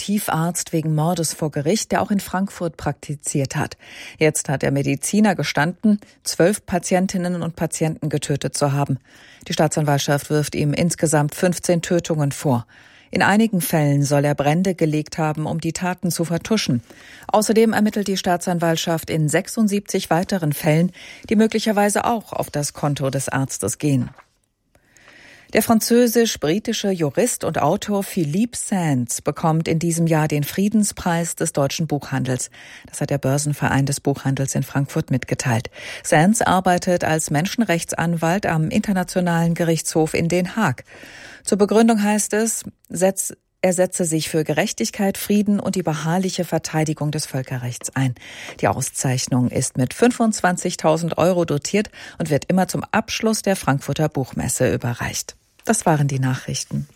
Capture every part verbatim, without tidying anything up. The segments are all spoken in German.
Palliativarzt wegen Mordes vor Gericht, der auch in Frankfurt praktiziert hat. Jetzt hat der Mediziner gestanden, zwölf Patientinnen und Patienten getötet zu haben. Die Staatsanwaltschaft wirft ihm insgesamt fünfzehn Tötungen vor. In einigen Fällen soll er Brände gelegt haben, um die Taten zu vertuschen. Außerdem ermittelt die Staatsanwaltschaft in sechsundsiebzig weiteren Fällen, die möglicherweise auch auf das Konto des Arztes gehen. Der französisch-britische Jurist und Autor Philippe Sands bekommt in diesem Jahr den Friedenspreis des deutschen Buchhandels. Das hat der Börsenverein des Buchhandels in Frankfurt mitgeteilt. Sands arbeitet als Menschenrechtsanwalt am Internationalen Gerichtshof in Den Haag. Zur Begründung heißt es, er setze sich für Gerechtigkeit, Frieden und die beharrliche Verteidigung des Völkerrechts ein. Die Auszeichnung ist mit fünfundzwanzigtausend Euro dotiert und wird immer zum Abschluss der Frankfurter Buchmesse überreicht. Das waren die Nachrichten.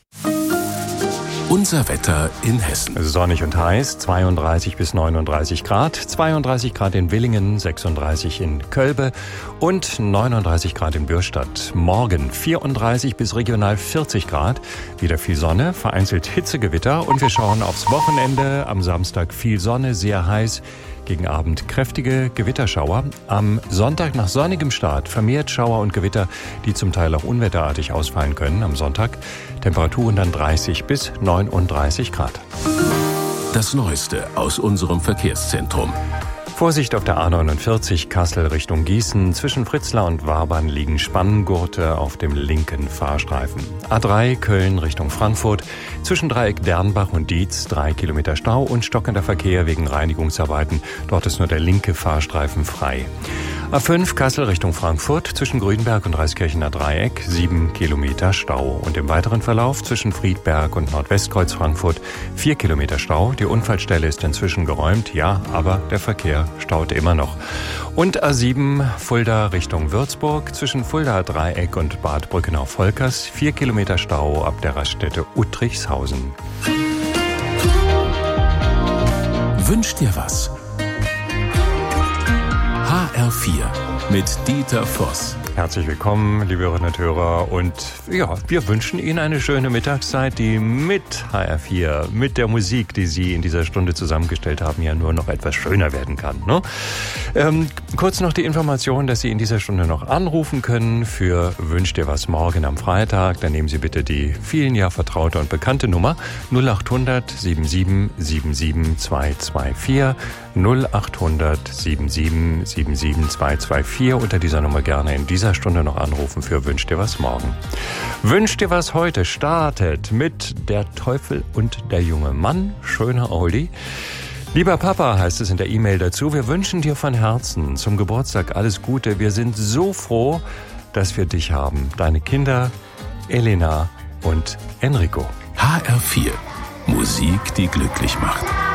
Unser Wetter in Hessen. Sonnig und heiß, zweiunddreißig bis neununddreißig Grad, zweiunddreißig Grad in Willingen, sechsunddreißig in Kölbe und neununddreißig Grad in Bürstadt. Morgen vierunddreißig bis regional vierzig Grad, wieder viel Sonne, vereinzelt Hitzegewitter und wir schauen aufs Wochenende. Am Samstag viel Sonne, sehr heiß. Gegen Abend kräftige Gewitterschauer. Am Sonntag nach sonnigem Start vermehrt Schauer und Gewitter, die zum Teil auch unwetterartig ausfallen können. Am Sonntag Temperaturen dann dreißig bis neununddreißig Grad. Das Neueste aus unserem Verkehrszentrum. Vorsicht auf der A neunundvierzig Kassel Richtung Gießen. Zwischen Fritzlar und Wabern liegen Spanngurte auf dem linken Fahrstreifen. A drei Köln Richtung Frankfurt. Zwischen Dreieck Dernbach und Dietz drei Kilometer Stau und stockender Verkehr wegen Reinigungsarbeiten. Dort ist nur der linke Fahrstreifen frei. A fünf Kassel Richtung Frankfurt. Zwischen Grünberg und Reiskirchener Dreieck sieben Kilometer Stau. Und im weiteren Verlauf zwischen Friedberg und Nordwestkreuz Frankfurt vier Kilometer Stau. Die Unfallstelle ist inzwischen geräumt, ja, aber der Verkehr staute immer noch. Und A sieben Fulda Richtung Würzburg. Zwischen Fulda Dreieck und Bad Brückenau-Volkers vier Kilometer Stau ab der Raststätte Uttrichshausen. Wünsch dir was? H R vier mit Dieter Voss. Herzlich willkommen, liebe Hörerinnen und Hörer. Und ja, wir wünschen Ihnen eine schöne Mittagszeit, die mit H R vier, mit der Musik, die Sie in dieser Stunde zusammengestellt haben, ja nur noch etwas schöner werden kann. Ne? Ähm, kurz noch die Information, dass Sie in dieser Stunde noch anrufen können für Wünsch dir was morgen am Freitag. Dann nehmen Sie bitte die vielen Jahr vertraute und bekannte Nummer null achthundert siebenundsiebzig siebenundsiebzig zweihundertvierundzwanzig. null achthundert siebenundsiebzig siebenundsiebzig zweihundertvierundzwanzig. Unter dieser Nummer gerne in dieser Stunde noch anrufen für Wünsch dir was morgen. Wünsch dir was heute startet mit Der Teufel und der junge Mann. Schöner Oldie. Lieber Papa, heißt es in der E-Mail dazu, wir wünschen dir von Herzen zum Geburtstag alles Gute. Wir sind so froh, dass wir dich haben. Deine Kinder Elena und Enrico. H R vier. Musik, die glücklich macht.